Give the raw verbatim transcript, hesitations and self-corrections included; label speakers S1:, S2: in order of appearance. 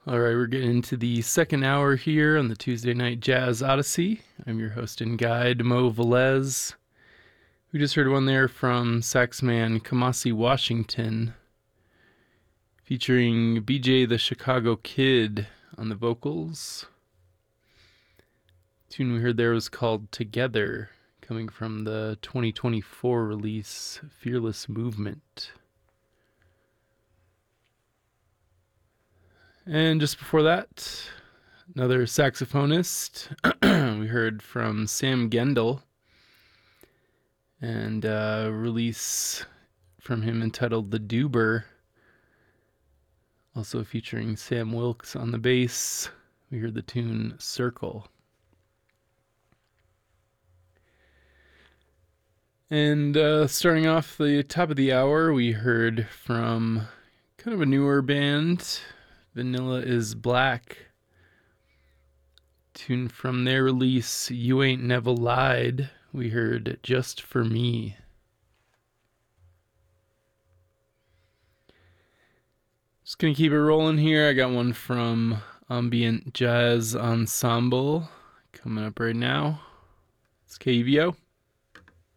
S1: All right, we're getting into the second hour here on the Tuesday Night Jazz Odyssey. I'm your host and guide, Mo Velez. We just heard one there from saxman Kamasi Washington, featuring B J the Chicago Kid on the vocals. The tune we heard there was called Together, coming from the twenty twenty-four release Fearless Movement. And just before that, another saxophonist. We heard from Sam Gendel, and a release from him entitled The Duber, also featuring Sam Wilkes on the bass. We heard the tune Circle. And uh, starting off the top of the hour, we heard from kind of a newer band, Vanilla is Black. Tune from their release, You Ain't Never Lied. We heard Just For Me. Just gonna keep it rolling here. I got one from Ambient Jazz Ensemble coming up right now. It's K V O.